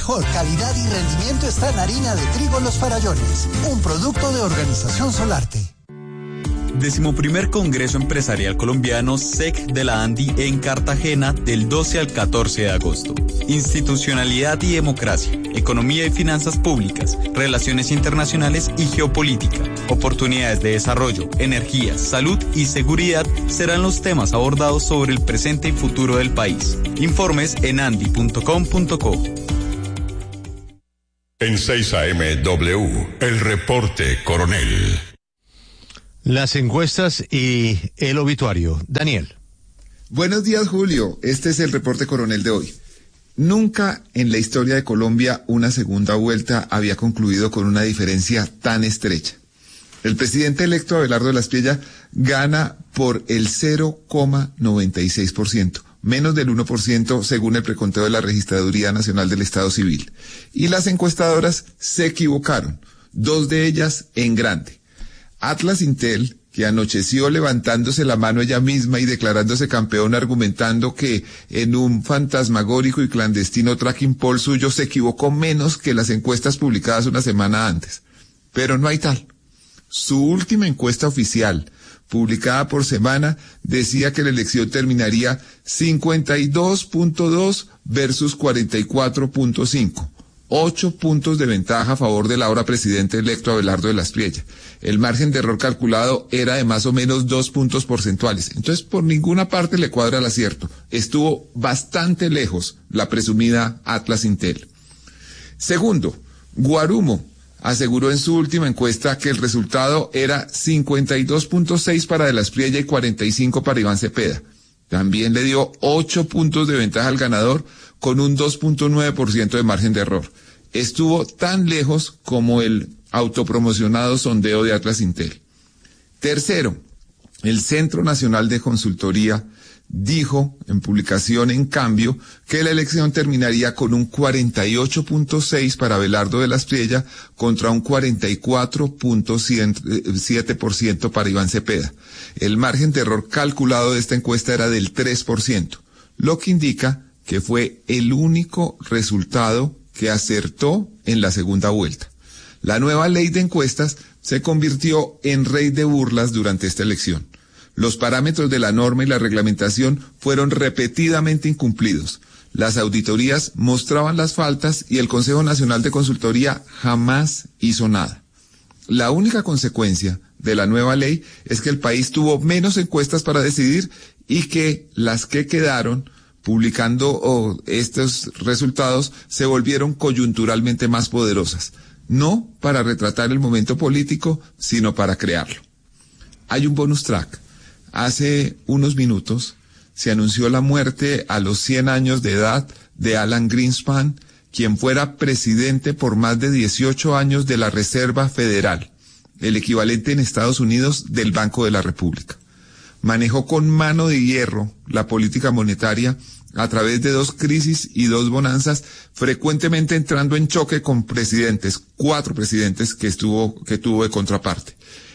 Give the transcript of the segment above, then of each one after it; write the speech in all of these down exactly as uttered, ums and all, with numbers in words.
mejor calidad y rendimiento está en harina de trigo Los Farallones, un producto de Organización Solarte. Decimoprimer Congreso Empresarial Colombiano S E C de la ANDI en Cartagena del doce al catorce de agosto. Institucionalidad y democracia, economía y finanzas públicas, relaciones internacionales y geopolítica, oportunidades de desarrollo, energía, salud y seguridad serán los temas abordados sobre el presente y futuro del país. Informes en andi punto com punto co. En seis A M W, el reporte Coronel. Las encuestas y el obituario. Daniel. Buenos días, Julio. Este es el reporte Coronel de hoy. Nunca en la historia de Colombia una segunda vuelta había concluido con una diferencia tan estrecha. El presidente electo Abelardo de la Espriella gana por el cero coma noventa y seis por ciento, menos del uno por ciento según el preconteo de la Registraduría Nacional del Estado Civil. Y las encuestadoras se equivocaron, dos de ellas en grande. Atlas Intel, que anocheció levantándose la mano ella misma y declarándose campeón, argumentando que en un fantasmagórico y clandestino tracking poll suyo se equivocó menos que las encuestas publicadas una semana antes. Pero no hay tal. Su última encuesta oficial, publicada por semana, decía que la elección terminaría cincuenta y dos punto dos versus cuarenta y cuatro punto cinco. Ocho puntos de ventaja a favor del ahora presidente electo Abelardo de la Espriella. El margen de error calculado era de más o menos dos puntos porcentuales. Entonces, por ninguna parte le cuadra el acierto. Estuvo bastante lejos la presumida Atlas Intel. Segundo, Guarumo aseguró en su última encuesta que el resultado era cincuenta y dos punto seis para de la Espriella y cuarenta y cinco para Iván Cepeda. También le dio ocho puntos de ventaja al ganador con un dos punto nueve por ciento de margen de error. Estuvo tan lejos como el autopromocionado sondeo de Atlas Intel. Tercero, el Centro Nacional de Consultoría dijo en publicación, en cambio, que la elección terminaría con un cuarenta y ocho punto seis para Abelardo de la Espriella contra un cuarenta y cuatro punto siete por ciento para Iván Cepeda. El margen de error calculado de esta encuesta era del tres por ciento, lo que indica que fue el único resultado que acertó en la segunda vuelta. La nueva ley de encuestas se convirtió en rey de burlas durante esta elección. Los parámetros de la norma y la reglamentación fueron repetidamente incumplidos. Las auditorías mostraban las faltas y el Consejo Nacional de Consultoría jamás hizo nada. La única consecuencia de la nueva ley es que el país tuvo menos encuestas para decidir y que las que quedaron publicando oh, estos resultados se volvieron coyunturalmente más poderosas, no para retratar el momento político, sino para crearlo. Hay un bonus track. Hace unos minutos se anunció la muerte a los cien años de edad de Alan Greenspan, quien fuera presidente por más de dieciocho años de la Reserva Federal, el equivalente en Estados Unidos del Banco de la República. Manejó con mano de hierro la política monetaria a través de dos crisis y dos bonanzas, frecuentemente entrando en choque con presidentes, cuatro presidentes que estuvo, que tuvo de contraparte.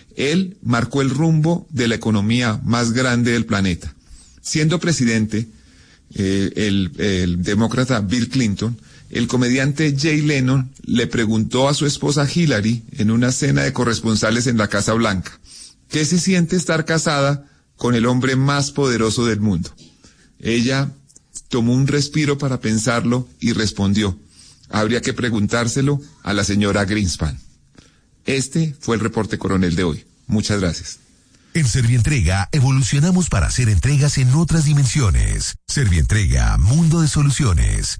Él marcó el rumbo de la economía más grande del planeta. Siendo presidente, eh, el, el demócrata Bill Clinton, el comediante Jay Leno le preguntó a su esposa Hillary en una cena de corresponsales en la Casa Blanca, ¿qué se siente estar casada con el hombre más poderoso del mundo? Ella tomó un respiro para pensarlo y respondió, habría que preguntárselo a la señora Greenspan. Este fue el reporte Coronel de hoy. Muchas gracias. En Servientrega evolucionamos para hacer entregas en otras dimensiones. Servientrega, mundo de soluciones.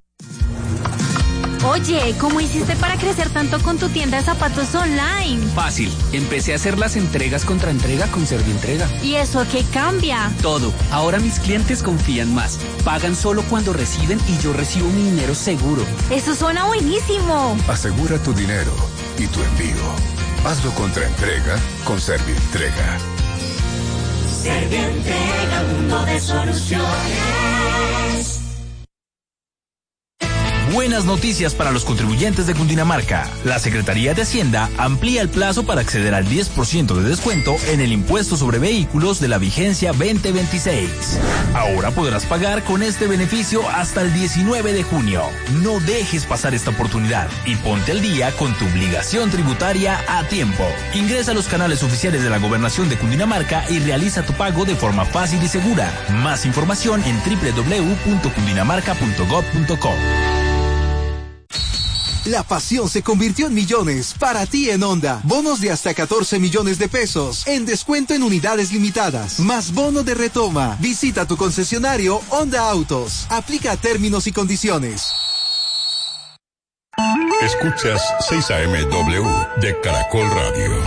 Oye, ¿cómo hiciste para crecer tanto con tu tienda de zapatos online? Fácil, empecé a hacer las entregas contra entrega con Servientrega. ¿Y eso qué cambia? Todo, ahora mis clientes confían más, pagan solo cuando reciben y yo recibo mi dinero seguro. Eso suena buenísimo. Asegura tu dinero y tu envío. Hazlo contra entrega con Servientrega. Servientrega, mundo de soluciones. buenas noticias para los contribuyentes de Cundinamarca. La Secretaría de Hacienda amplía el plazo para acceder al diez por ciento de descuento en el impuesto sobre vehículos de la vigencia veinte veintiséis. Ahora podrás pagar con este beneficio hasta el diecinueve de junio. No dejes pasar esta oportunidad y ponte al día con tu obligación tributaria a tiempo. Ingresa a los canales oficiales de la Gobernación de Cundinamarca y realiza tu pago de forma fácil y segura. Más información en doble u doble u doble u punto cundinamarca punto gob punto co. La pasión se convirtió en millones para ti en Honda. Bonos de hasta catorce millones de pesos en descuento en unidades limitadas. Más bono de retoma. Visita tu concesionario Honda Autos. Aplica términos y condiciones. Escuchas seis A M W de Caracol Radio.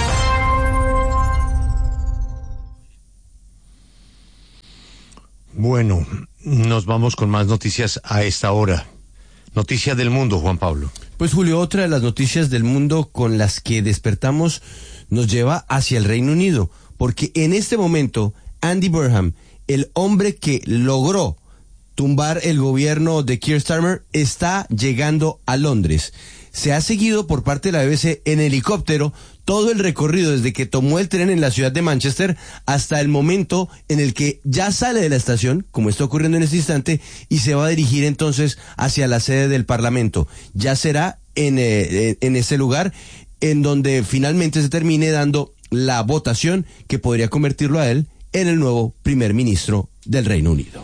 Bueno, nos vamos con más noticias a esta hora. Noticias del mundo, Juan Pablo. Pues Julio, otra de las noticias del mundo con las que despertamos nos lleva hacia el Reino Unido, porque en este momento Andy Burnham, el hombre que logró tumbar el gobierno de Keir Starmer, está llegando a Londres. Se ha seguido por parte de la B B C en helicóptero todo el recorrido desde que tomó el tren en la ciudad de Manchester hasta el momento en el que ya sale de la estación, como está ocurriendo en este instante, y se va a dirigir entonces hacia la sede del Parlamento. Ya será en, eh, en ese lugar en donde finalmente se termine dando la votación que podría convertirlo a él en el nuevo primer ministro del Reino Unido.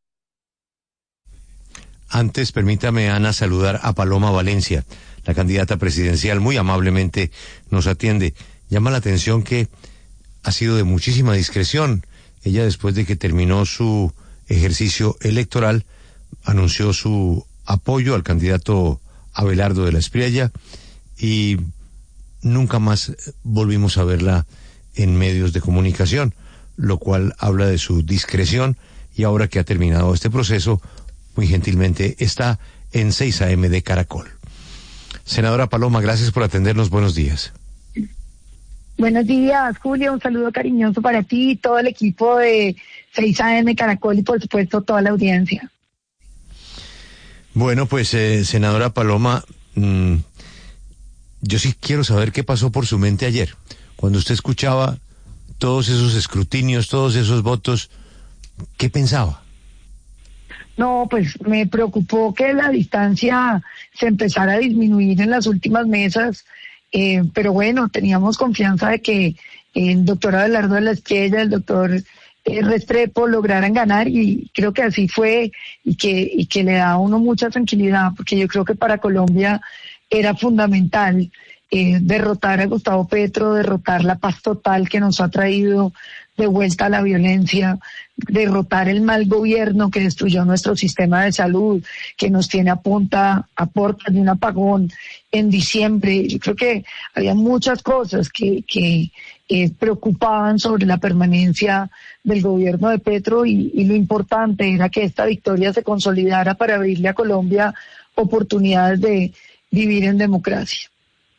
Antes, permítame, Ana, saludar a Paloma Valencia, la candidata presidencial. Muy amablemente nos atiende. Llama la atención que ha sido de muchísima discreción. Ella, después de que terminó su ejercicio electoral, anunció su apoyo al candidato Abelardo de la Espriella y nunca más volvimos a verla en medios de comunicación, lo cual habla de su discreción, y ahora que ha terminado este proceso, muy gentilmente está en seis A M de Caracol. Senadora Paloma, gracias por atendernos. Buenos días. Buenos días, Julio. Un saludo cariñoso para ti y todo el equipo de seis A M Caracol y, por supuesto, toda la audiencia. Bueno, pues, eh, senadora Paloma, mmm, yo sí quiero saber qué pasó por su mente ayer, cuando usted escuchaba todos esos escrutinios, todos esos votos. ¿Qué pensaba? No, pues me preocupó que la distancia se empezara a disminuir en las últimas mesas, eh, pero bueno, teníamos confianza de que el doctor Abelardo de la Espriella, el doctor eh, Restrepo lograran ganar, y creo que así fue, y que, y que le da a uno mucha tranquilidad, porque yo creo que para Colombia era fundamental eh, derrotar a Gustavo Petro, derrotar la paz total que nos ha traído de vuelta a la violencia, derrotar el mal gobierno que destruyó nuestro sistema de salud, que nos tiene a punta, a puertas de un apagón en diciembre. Yo creo que había muchas cosas que, que eh, preocupaban sobre la permanencia del gobierno de Petro, y, y lo importante era que esta victoria se consolidara para abrirle a Colombia oportunidades de vivir en democracia.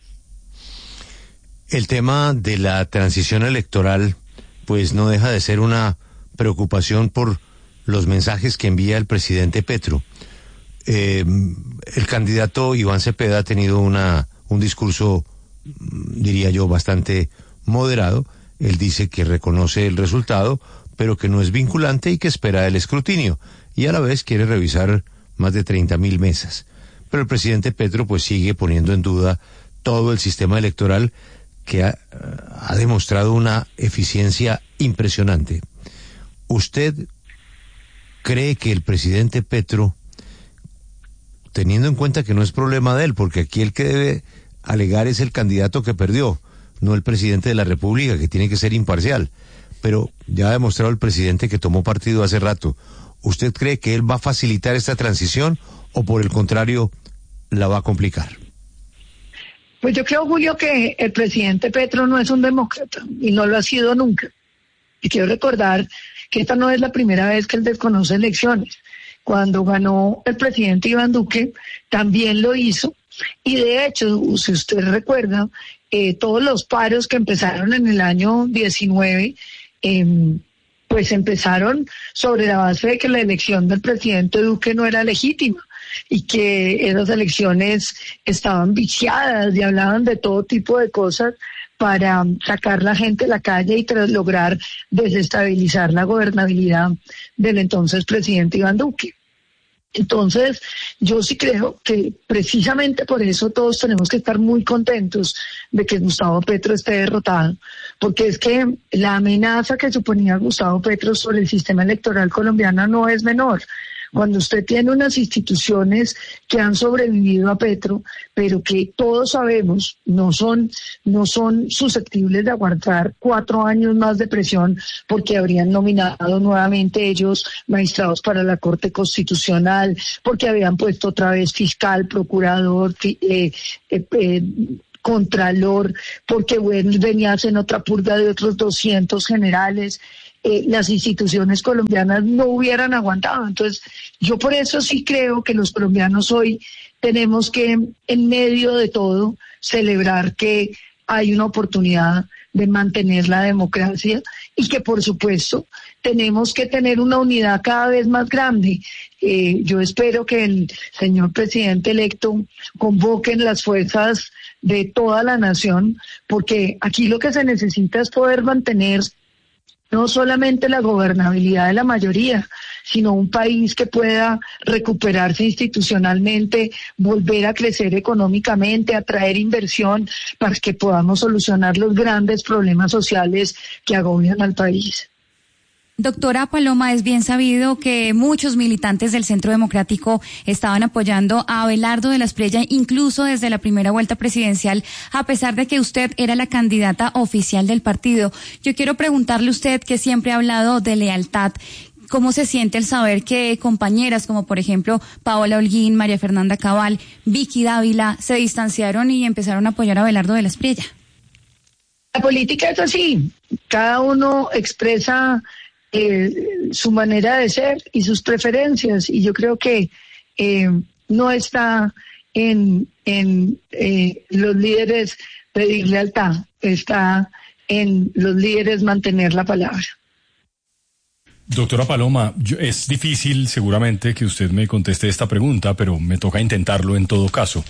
El tema de la transición electoral pues no deja de ser una preocupación por los mensajes que envía el presidente Petro. Eh, el candidato Iván Cepeda ha tenido una un discurso, diría yo, bastante moderado. Él dice que reconoce el resultado, pero que no es vinculante y que espera el escrutinio, y a la vez quiere revisar más de treinta mil mesas. Pero el presidente Petro pues sigue poniendo en duda todo el sistema electoral, que ha, ha demostrado una eficiencia impresionante. ¿Usted cree que el presidente Petro, teniendo en cuenta que no es problema de él, porque aquí el que debe alegar es el candidato que perdió, no el presidente de la República, que tiene que ser imparcial, pero ya ha demostrado el presidente que tomó partido hace rato, ¿usted cree que él va a facilitar esta transición o por el contrario la va a complicar? Pues yo creo, Julio, que el presidente Petro no es un demócrata y no lo ha sido nunca. Y quiero recordar que esta no es la primera vez que él desconoce elecciones. Cuando ganó el presidente Iván Duque, también lo hizo. Y de hecho, si usted recuerda, eh, todos los paros que empezaron en el año diecinueve, eh, pues empezaron sobre la base de que la elección del presidente Duque no era legítima. y que esas elecciones estaban viciadas y hablaban de todo tipo de cosas para sacar la gente a la calle y tras lograr desestabilizar la gobernabilidad del entonces presidente Iván Duque. Entonces, yo sí creo que precisamente por eso todos tenemos que estar muy contentos de que Gustavo Petro esté derrotado, porque es que la amenaza que suponía Gustavo Petro sobre el sistema electoral colombiano no es menor. Cuando usted tiene unas instituciones que han sobrevivido a Petro, pero que todos sabemos no son, no son susceptibles de aguantar cuatro años más de presión porque habrían nominado nuevamente ellos magistrados para la Corte Constitucional, porque habían puesto otra vez fiscal, procurador, eh, eh, eh, contralor, porque bueno, venías en otra purga de otros doscientos generales. Eh, las instituciones colombianas no hubieran aguantado. Entonces, yo por eso sí creo que los colombianos hoy tenemos que, en medio de todo, celebrar que hay una oportunidad de mantener la democracia y que, por supuesto, tenemos que tener una unidad cada vez más grande. Eh, yo espero que el señor presidente electo convoque las fuerzas de toda la nación, porque aquí lo que se necesita es poder mantener no solamente la gobernabilidad de la mayoría, sino un país que pueda recuperarse institucionalmente, volver a crecer económicamente, atraer inversión para que podamos solucionar los grandes problemas sociales que agobian al país. Doctora Paloma, es bien sabido que muchos militantes del Centro Democrático estaban apoyando a Abelardo de la Espriella, incluso desde la primera vuelta presidencial, a pesar de que usted era la candidata oficial del partido. Yo quiero preguntarle a usted, que siempre ha hablado de lealtad, ¿cómo se siente el saber que compañeras como, por ejemplo, Paola Holguín, María Fernanda Cabal, Vicky Dávila, se distanciaron y empezaron a apoyar a Abelardo de la Espriella? La política es así. Cada uno expresa Eh, su manera de ser y sus preferencias, y yo creo que eh, no está en, en eh, los líderes pedir lealtad, está en los líderes mantener la palabra. Doctora Paloma, yo, es difícil seguramente que usted me conteste esta pregunta, pero me toca intentarlo en todo caso.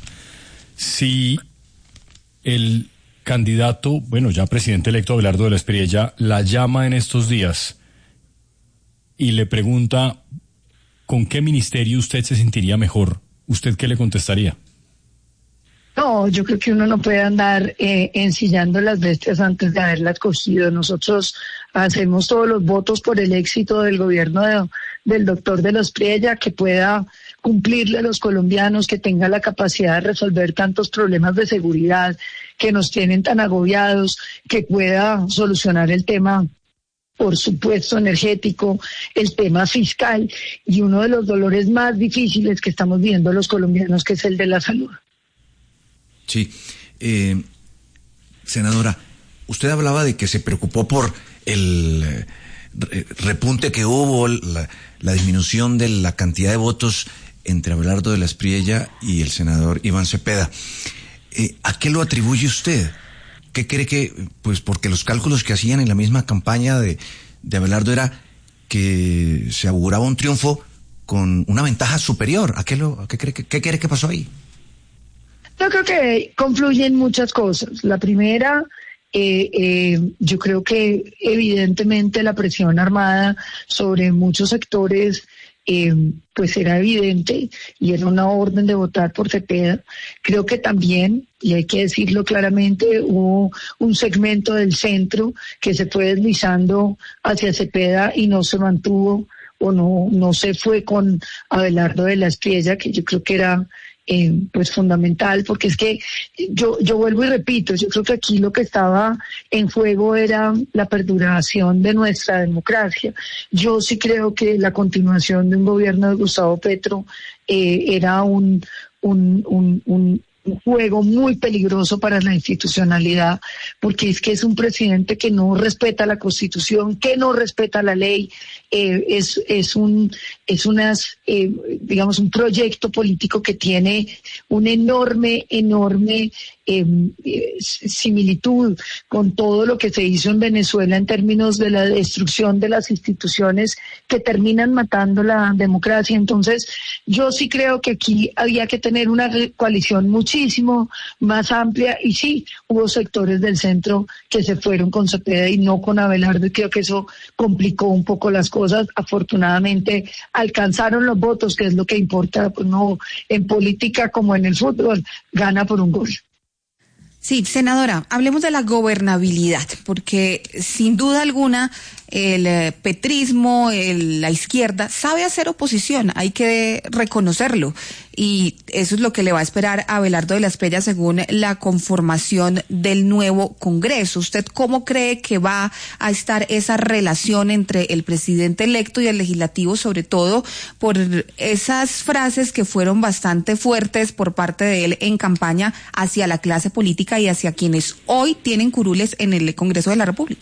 Si el candidato, bueno, ya presidente electo Abelardo de la Espriella, la llama en estos días y le pregunta con qué ministerio usted se sentiría mejor, ¿usted qué le contestaría? No, yo creo que uno no puede andar eh, ensillando las bestias antes de haberlas cogido. Nosotros hacemos todos los votos por el éxito del gobierno de, del doctor de la Espriella, que pueda cumplirle a los colombianos, que tenga la capacidad de resolver tantos problemas de seguridad que nos tienen tan agobiados, que pueda solucionar el tema, por supuesto, energético, el tema fiscal y uno de los dolores más difíciles que estamos viendo los colombianos, que es el de la salud. Sí, eh, senadora, usted hablaba de que se preocupó por el eh, repunte que hubo, la, la disminución de la cantidad de votos entre Abelardo de la Espriella y el senador Iván Cepeda. Eh, ¿A qué lo atribuye usted? ¿Qué cree que, pues porque los cálculos que hacían en la misma campaña de, de Abelardo era que se auguraba un triunfo con una ventaja superior? ¿A qué lo, a qué cree que, qué cree que pasó ahí? Yo creo que confluyen muchas cosas. La primera, eh, eh, yo creo que evidentemente la presión armada sobre muchos sectores Eh, pues era evidente y era una orden de votar por Cepeda. Creo que también, y hay que decirlo claramente, hubo un segmento del centro que se fue deslizando hacia Cepeda y no se mantuvo o no, no se fue con Abelardo de la Espriella, que yo creo que era Eh, pues fundamental, porque es que yo yo vuelvo y repito, yo creo que aquí lo que estaba en juego era la perduración de nuestra democracia. Yo sí creo que la continuación de un gobierno de Gustavo Petro eh, era un, un, un, un un juego muy peligroso para la institucionalidad, porque es que es un presidente que no respeta la Constitución, que no respeta la ley, eh, es, es un, es unas, eh, digamos, un proyecto político que tiene una enorme, enorme eh, eh, similitud con todo lo que se hizo en Venezuela en términos de la destrucción de las instituciones que terminan matando la democracia. Entonces, yo sí creo que aquí había que tener una coalición muchísimo más amplia, y sí, hubo sectores del centro que se fueron con Cepeda y no con Abelardo, y creo que eso complicó un poco las cosas. Afortunadamente alcanzaron los votos, que es lo que importa, pues no, en política como en el fútbol, gana por un gol. Sí, senadora, hablemos de la gobernabilidad, porque sin duda alguna el eh, petrismo, el, la izquierda, sabe hacer oposición, hay que reconocerlo, y eso es lo que le va a esperar a Abelardo de la Espriella según la conformación del nuevo Congreso. ¿Usted cómo cree que va a estar esa relación entre el presidente electo y el legislativo, sobre todo por esas frases que fueron bastante fuertes por parte de él en campaña hacia la clase política y hacia quienes hoy tienen curules en el Congreso de la República?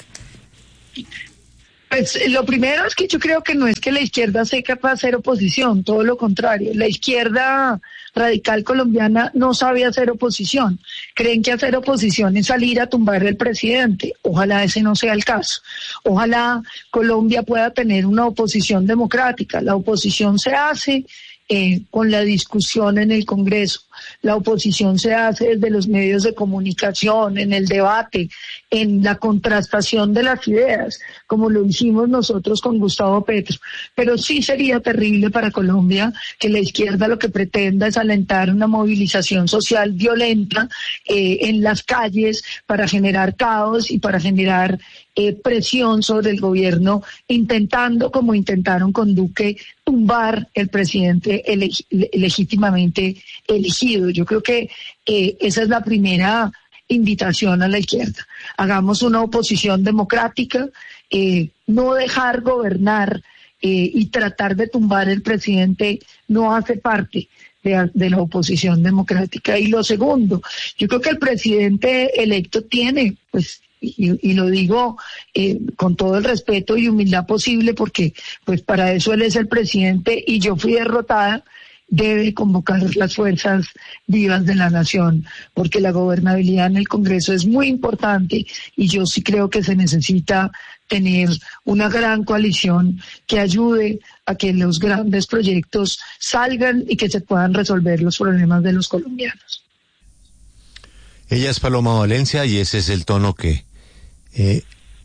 Pues lo primero es que yo creo que no es que la izquierda sea capaz de hacer oposición, todo lo contrario. La izquierda radical colombiana no sabe hacer oposición. Creen que hacer oposición es salir a tumbar al presidente. Ojalá ese no sea el caso. Ojalá Colombia pueda tener una oposición democrática. La oposición se hace eh, con la discusión en el Congreso. La oposición se hace desde los medios de comunicación, en el debate, en la contrastación de las ideas, como lo hicimos nosotros con Gustavo Petro. Pero sí sería terrible para Colombia que la izquierda lo que pretenda es alentar una movilización social violenta eh, en las calles para generar caos y para generar eh, presión sobre el gobierno, intentando, como intentaron con Duque, tumbar el presidente eleg- legítimamente elegido. Yo creo que eh, esa es la primera invitación a la izquierda. Hagamos una oposición democrática, eh, no dejar gobernar eh, y tratar de tumbar el presidente no hace parte de, de la oposición democrática. Y lo segundo, yo creo que el presidente electo tiene, pues, Y, y lo digo eh, con todo el respeto y humildad posible, porque pues para eso él es el presidente y yo fui derrotada, debe convocar las fuerzas vivas de la nación, porque la gobernabilidad en el Congreso es muy importante y yo sí creo que se necesita tener una gran coalición que ayude a que los grandes proyectos salgan y que se puedan resolver los problemas de los colombianos. Ella es Paloma Valencia y ese es el tono que eh,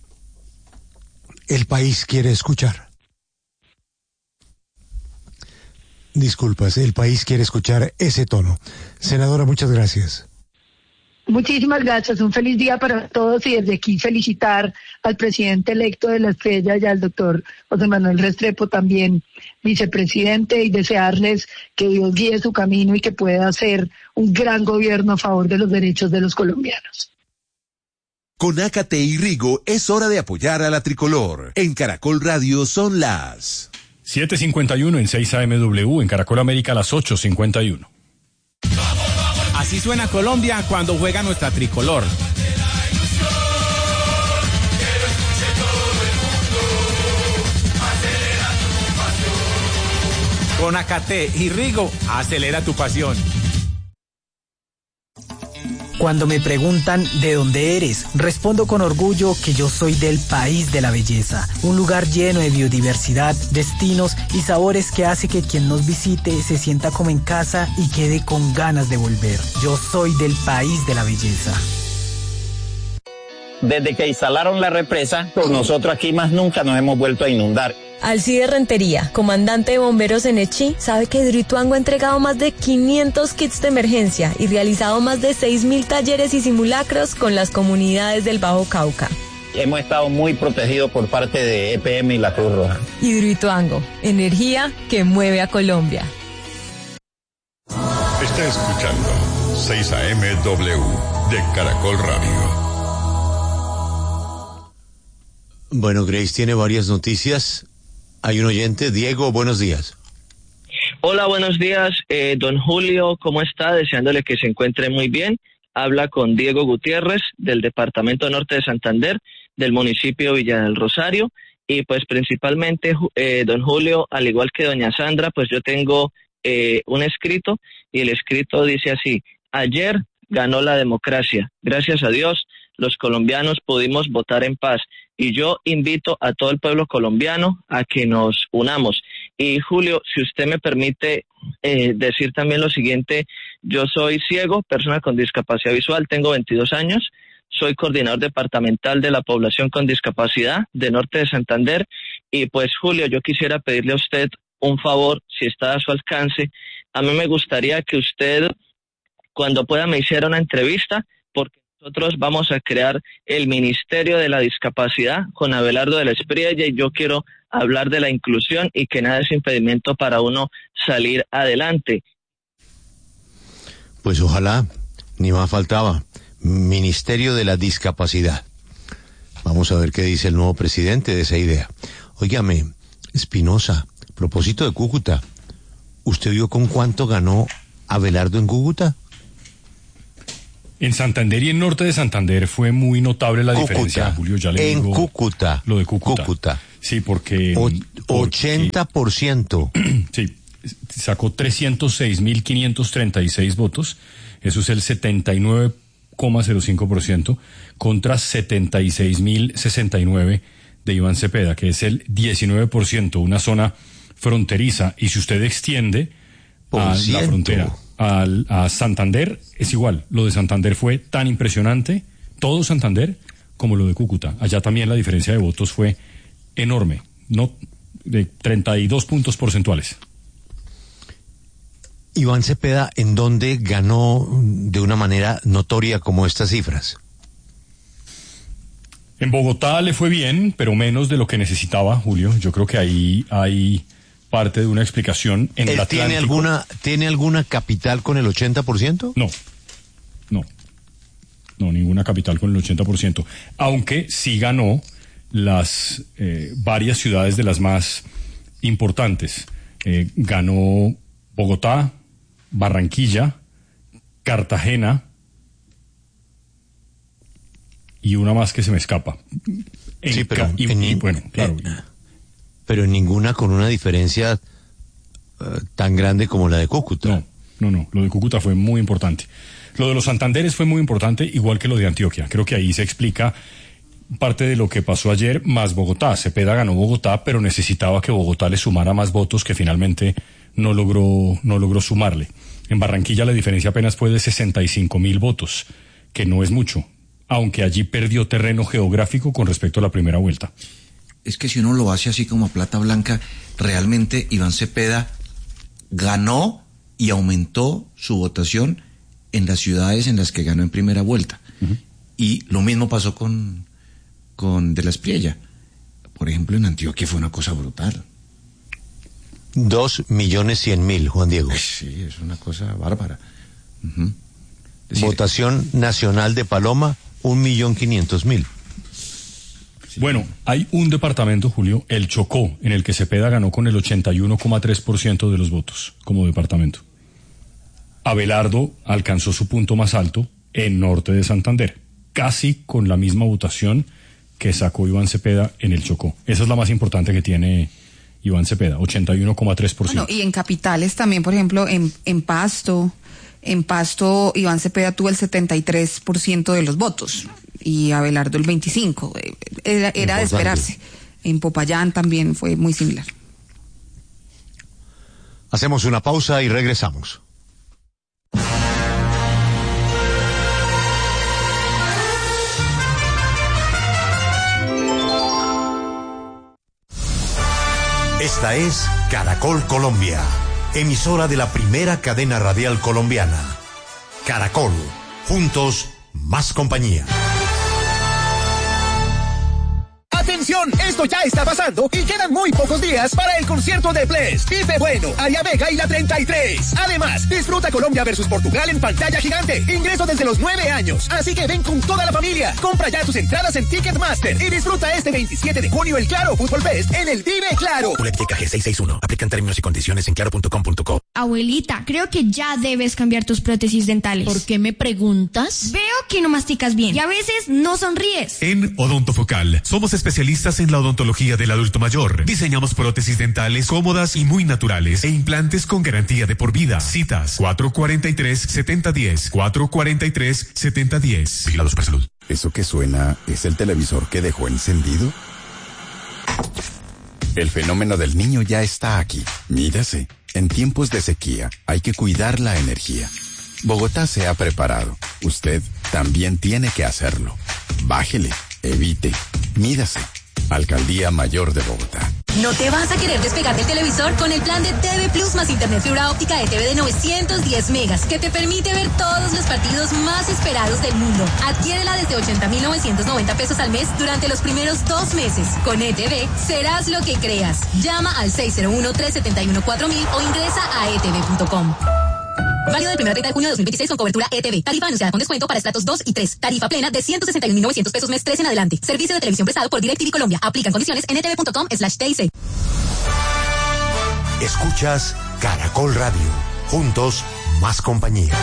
el país quiere escuchar. Disculpas, el país quiere escuchar ese tono. Senadora, muchas gracias. Muchísimas gracias, un feliz día para todos y desde aquí felicitar al presidente electo de la Espriella y al doctor José Manuel Restrepo, también vicepresidente, y desearles que Dios guíe su camino y que pueda hacer un gran gobierno a favor de los derechos de los colombianos. Con Ácate y Rigo es hora de apoyar a la tricolor. En Caracol Radio son las siete cincuenta y uno en seis A M W, en Caracol América a las ocho cincuenta y uno. Así suena Colombia cuando juega nuestra tricolor. Con Ácate y Rigo, acelera tu pasión. Cuando me preguntan de dónde eres, respondo con orgullo que yo soy del país de la belleza, un lugar lleno de biodiversidad, destinos y sabores que hace que quien nos visite se sienta como en casa y quede con ganas de volver. Yo soy del país de la belleza. Desde que instalaron la represa, pues nosotros aquí más nunca nos hemos vuelto a inundar. Alcide Rentería, comandante de bomberos en Echí, sabe que Hidroituango ha entregado más de quinientos kits de emergencia y realizado más de seis mil talleres y simulacros con las comunidades del Bajo Cauca. Hemos estado muy protegidos por parte de E P M y la Cruz Roja. Hidroituango, energía que mueve a Colombia. Está escuchando seis A M W de Caracol Radio. Bueno, Grace tiene varias noticias. Hay un oyente. Diego, buenos días. Hola, buenos días, eh, don Julio, ¿cómo está? Deseándole que se encuentre muy bien. Habla con Diego Gutiérrez del Departamento Norte de Santander, del municipio Villa del Rosario. Y pues principalmente, eh, don Julio, al igual que doña Sandra, pues yo tengo eh, un escrito y el escrito dice así: ayer ganó la democracia. Gracias a Dios, los colombianos pudimos votar en paz. Y yo invito a todo el pueblo colombiano a que nos unamos. Y Julio, si usted me permite eh, decir también lo siguiente, yo soy ciego, persona con discapacidad visual, tengo veintidós años, soy coordinador departamental de la población con discapacidad de Norte de Santander. Y pues Julio, yo quisiera pedirle a usted un favor, si está a su alcance. A mí me gustaría que usted, cuando pueda, me hiciera una entrevista, porque nosotros vamos a crear el Ministerio de la Discapacidad con Abelardo de la Espriella y yo quiero hablar de la inclusión y que nada es impedimento para uno salir adelante. Pues ojalá, ni más faltaba. Ministerio de la Discapacidad. Vamos a ver qué dice el nuevo presidente de esa idea. Óigame, Espinosa, a propósito de Cúcuta, ¿usted vio con cuánto ganó Abelardo en Cúcuta? En Santander y en Norte de Santander fue muy notable la Cúcuta, diferencia, Julio. Ya le en digo Cúcuta. Lo de Cúcuta. Cúcuta. Sí, porque... O, porque ochenta por ciento. Sí, sacó trescientos seis mil quinientos treinta y seis votos. Eso es el setenta y nueve coma cero cinco por ciento contra setenta y seis mil sesenta y nueve de Iván Cepeda, que es el diecinueve por ciento, una zona fronteriza. Y si usted extiende a la frontera a, a Santander, es igual. Lo de Santander fue tan impresionante, todo Santander, como lo de Cúcuta. Allá también la diferencia de votos fue enorme, no de treinta y dos puntos porcentuales. Iván Cepeda, ¿en dónde ganó de una manera notoria como estas cifras? En Bogotá le fue bien, pero menos de lo que necesitaba, Julio. Yo creo que ahí hay parte de una explicación. En el Atlántico. ¿Tiene alguna, ¿Tiene alguna capital con el ochenta por ciento? No, no. No, ninguna capital con el ochenta por ciento. Aunque sí ganó las eh, varias ciudades de las más importantes. Eh, ganó Bogotá, Barranquilla, Cartagena y una más que se me escapa. En sí, pero y, en, y, bueno, claro. Eh, pero ninguna con una diferencia uh, tan grande como la de Cúcuta. No, no, no. Lo de Cúcuta fue muy importante. Lo de los Santanderes fue muy importante, igual que lo de Antioquia. Creo que ahí se explica parte de lo que pasó ayer, más Bogotá. Cepeda ganó Bogotá, pero necesitaba que Bogotá le sumara más votos que finalmente no logró, no logró sumarle. En Barranquilla la diferencia apenas fue de sesenta y cinco mil votos, que no es mucho, aunque allí perdió terreno geográfico con respecto a la primera vuelta. Es que si uno lo hace así como a plata blanca, realmente Iván Cepeda ganó y aumentó su votación en las ciudades en las que ganó en primera vuelta. Uh-huh. Y lo mismo pasó con, con De la Espriella. Por ejemplo, en Antioquia fue una cosa brutal. Dos millones cien mil, Juan Diego. Sí, es una cosa bárbara. Uh-huh. Decir, votación nacional de Paloma, un millón quinientos mil. Bueno, hay un departamento, Julio, el Chocó, en el que Cepeda ganó con el ochenta y uno coma tres por ciento de los votos como departamento. Abelardo alcanzó su punto más alto en Norte de Santander, casi con la misma votación que sacó Iván Cepeda en el Chocó. Esa es la más importante que tiene Iván Cepeda, ochenta y uno coma tres por ciento. Bueno, y en capitales también, por ejemplo, en, en Pasto, en Pasto Iván Cepeda tuvo el setenta y tres por ciento de los votos y Abelardo el veinticinco por ciento. Era, era de esperarse. En Popayán también fue muy similar. Hacemos una pausa y regresamos. Esta es Caracol Colombia, emisora de la primera cadena radial colombiana. Caracol, juntos, más compañía. Atención, esto ya está pasando y quedan muy pocos días para el concierto de Bless, Pipe Bueno, Aria Vega y la treinta y tres. Además, disfruta Colombia versus Portugal en pantalla gigante. Ingreso desde los nueve años. Así que ven con toda la familia. Compra ya tus entradas en Ticketmaster y disfruta este veintisiete de junio el Claro Fútbol Fest en el Vive Claro. Boletica G seiscientos sesenta y uno. Aplican términos y condiciones en claro punto com punto co. Abuelita, creo que ya debes cambiar tus prótesis dentales. ¿Por qué me preguntas? Veo que no masticas bien y a veces no sonríes. En Odontofocal somos especialistas en la odontología del adulto mayor. Diseñamos prótesis dentales cómodas y muy naturales e implantes con garantía de por vida. Citas cuatro cuatro tres, siete cero uno cero, cuatro cuatro tres, siete cero uno cero. Vigilado Supersalud. ¿Eso que suena es el televisor que dejó encendido? El fenómeno del niño ya está aquí. Mírase, en tiempos de sequía hay que cuidar la energía. Bogotá se ha preparado. Usted también tiene que hacerlo. Bájele, evite, mídase. Alcaldía Mayor de Bogotá. ¿No te vas a querer despegar del televisor con el plan de T V Plus más Internet fibra óptica de T V de novecientos diez megas que te permite ver todos los partidos más esperados del mundo? Adquiérela desde ochenta mil novecientos noventa pesos al mes durante los primeros dos meses. Con E T V serás lo que creas. Llama al seis cero uno, tres siete uno, cuatro mil o ingresa a e t v punto com. Válido del primero de junio de dos mil veintiséis con cobertura E T V. Tarifa anunciada con descuento para estratos dos y tres. Tarifa plena de ciento sesenta y un mil novecientos pesos mes tres en adelante. Servicio de televisión prestado por DirecTV Colombia. Aplican condiciones en e t v punto com slash t i c. Escuchas Caracol Radio. Juntos, más compañía.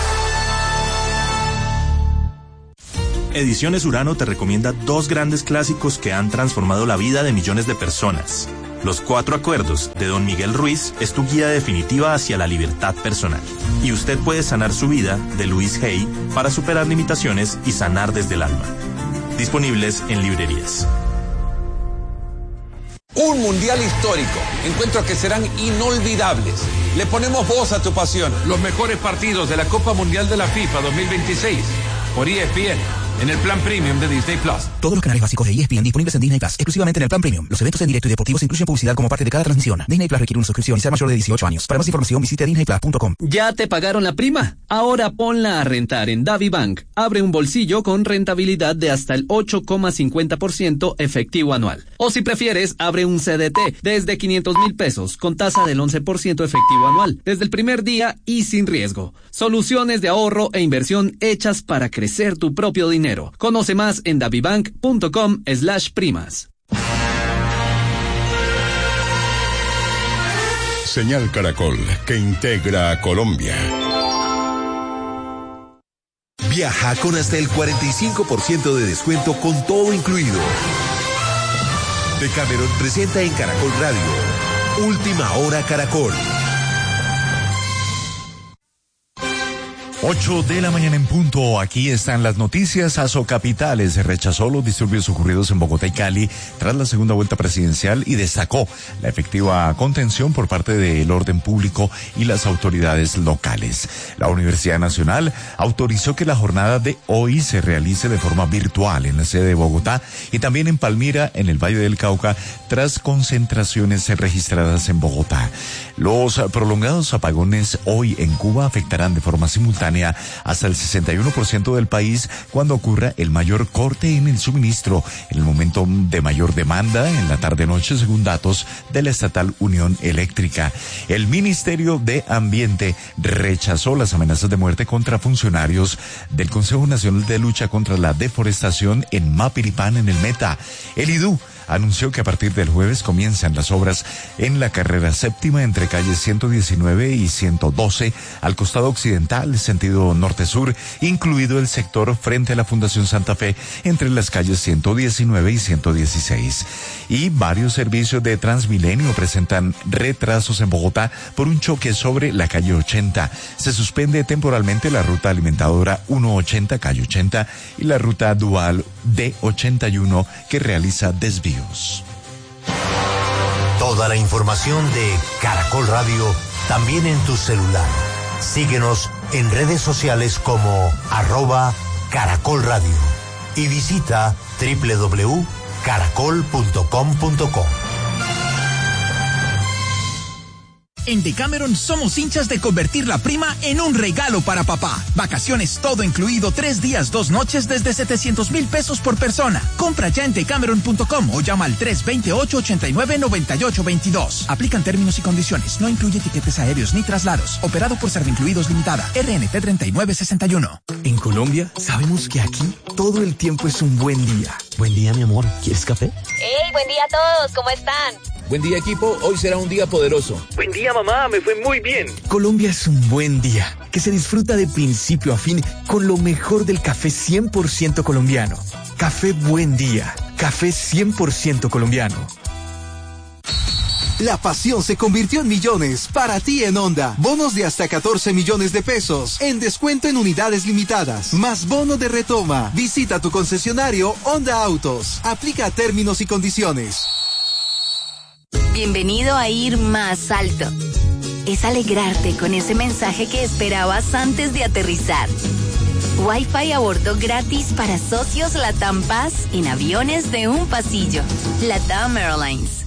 Ediciones Urano te recomienda dos grandes clásicos que han transformado la vida de millones de personas. Los Cuatro Acuerdos, de Don Miguel Ruiz, es tu guía definitiva hacia la libertad personal. Y Usted puede sanar su vida, de Luis Hay, para superar limitaciones y sanar desde el alma. Disponibles en librerías. Un mundial histórico, encuentros que serán inolvidables. Le ponemos voz a tu pasión. Los mejores partidos de la Copa Mundial de la FIFA dos mil veintiséis por E S P N. En el plan premium de Disney Plus. Todos los canales básicos de E S P N disponibles en Disney Plus, exclusivamente en el plan premium. Los eventos en directo y deportivos incluyen publicidad como parte de cada transmisión. Disney Plus requiere una suscripción y ser mayor de dieciocho años. Para más información visite disney plus punto com. ¿Ya te pagaron la prima? Ahora ponla a rentar en DaviBank. Abre un bolsillo con rentabilidad de hasta el ocho coma cincuenta por ciento efectivo anual. O si prefieres, abre un C D T desde quinientos mil pesos con tasa del once por ciento efectivo anual, desde el primer día y sin riesgo. Soluciones de ahorro e inversión hechas para crecer tu propio dinero. Conoce más en davibank punto com slash primas. Señal Caracol, que integra a Colombia. Viaja con hasta el cuarenta y cinco por ciento de descuento con todo incluido. Decameron presenta en Caracol Radio Última Hora Caracol. ocho de la mañana en punto. Aquí están las noticias. Asocapitales rechazó los disturbios ocurridos en Bogotá y Cali tras la segunda vuelta presidencial y destacó la efectiva contención por parte del orden público y las autoridades locales. La Universidad Nacional autorizó que la jornada de hoy se realice de forma virtual en la sede de Bogotá y también en Palmira, en el Valle del Cauca, tras concentraciones registradas en Bogotá. Los prolongados apagones hoy en Cuba afectarán de forma simultánea hasta el sesenta y uno por ciento del país cuando ocurra el mayor corte en el suministro, en el momento de mayor demanda en la tarde-noche, según datos de la estatal Unión Eléctrica. El Ministerio de Ambiente rechazó las amenazas de muerte contra funcionarios del Consejo Nacional de Lucha contra la Deforestación en Mapiripán, en el Meta. El I D U anunció que a partir del jueves comienzan las obras en la carrera séptima entre calles ciento diecinueve y ciento doce al costado occidental, sentido norte-sur, incluido el sector frente a la Fundación Santa Fe entre las calles ciento diecinueve y ciento dieciséis. Y varios servicios de Transmilenio presentan retrasos en Bogotá por un choque sobre la calle ochenta. Se suspende temporalmente la ruta alimentadora ciento ochenta, calle ochenta, y la ruta dual D ochenta y uno que realiza desvíos. Toda la información de Caracol Radio también en tu celular. Síguenos en redes sociales como arroba Caracol Radio y visita doble u doble u doble u punto caracol punto com punto co. En Decameron somos hinchas de convertir la prima en un regalo para papá. Vacaciones todo incluido, tres días, dos noches desde setecientos mil pesos por persona. Compra ya en decameron punto com o llama al tres dos ocho, ocho nueve, nueve ocho dos dos. Aplican términos y condiciones. No incluye tiquetes aéreos ni traslados. Operado por Servincluidos Limitada. R N T treinta y nueve sesenta y uno. En Colombia sabemos que aquí todo el tiempo es un buen día. Buen día, mi amor. ¿Quieres café? ¡Hey! Buen día a todos. ¿Cómo están? Buen día, equipo. Hoy será un día poderoso. Buen día, mamá. Me fue muy bien. Colombia es un buen día que se disfruta de principio a fin con lo mejor del café cien por ciento colombiano. Café Buen Día. Café cien por ciento colombiano. La pasión se convirtió en millones para ti en Honda. Bonos de hasta catorce millones de pesos en descuento en unidades limitadas. Más bono de retoma. Visita tu concesionario Honda Autos. Aplica términos y condiciones. Bienvenido a Ir Más Alto. Es alegrarte con ese mensaje que esperabas antes de aterrizar. Wi-Fi a bordo gratis para socios LATAM Paz en aviones de un pasillo. LATAM Airlines.